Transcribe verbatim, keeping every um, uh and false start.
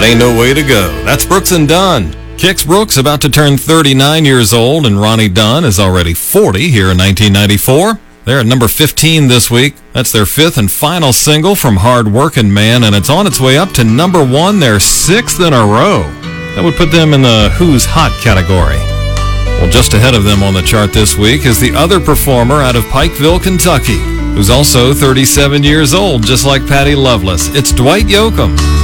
ain't no way to go. That's Brooks and Dunn. Kix Brooks about to turn thirty-nine years old, and Ronnie Dunn is already forty here in nineteen ninety-four. They're at number fifteen this week. That's their fifth and final single from Hard Workin' Man, and it's on its way up to number one, their sixth in a row. That would put them in the Who's Hot category. Well, just ahead of them on the chart this week is the other performer out of Pikeville, Kentucky, who's also thirty-seven years old, just like Patty Loveless. It's Dwight Yoakam.